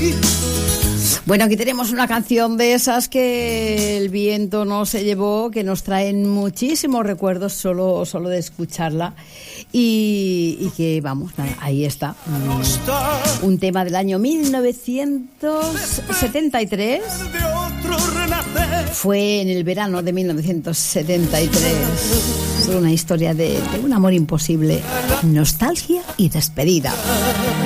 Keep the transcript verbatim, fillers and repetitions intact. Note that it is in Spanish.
Bueno, aquí tenemos una canción de esas que el viento no se llevó, que nos traen muchísimos recuerdos solo, solo de escucharla. Y, y que, vamos, nada, ahí está. Un, un tema del año mil novecientos setenta y tres. Fue en el verano de mil novecientos setenta y tres. Es una historia de, de un amor imposible, nostalgia y despedida.